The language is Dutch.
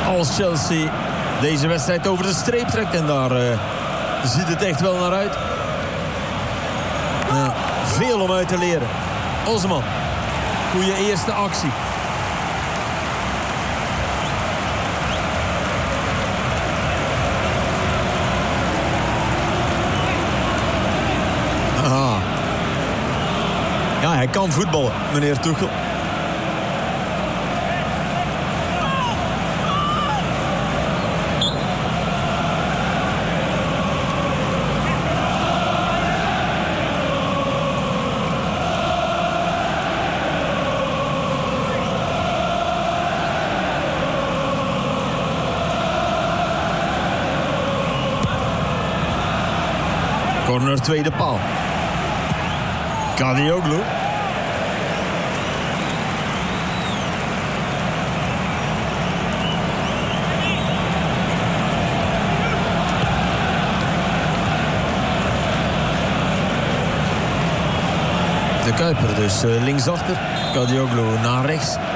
Als Chelsea deze wedstrijd over de streep trekt. En daar ziet het echt wel naar uit. Veel om uit te leren. Osman. Goeie eerste actie. Aha. Ja, hij kan voetballen, meneer Tuchel. Corner, tweede paal. Kadioglu. De Kuiper dus linksachter. Kadioglu naar rechts.